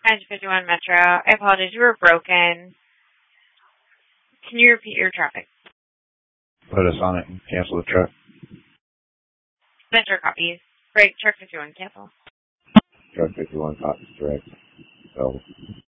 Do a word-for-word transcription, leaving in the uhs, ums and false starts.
nine fifty-one Metro. I apologize. You were broken. Can you repeat your traffic? Put us on it and cancel the truck. Metro copies. Break. Truck fifty-one. Cancel. Truck fifty-one copies. Direct. So.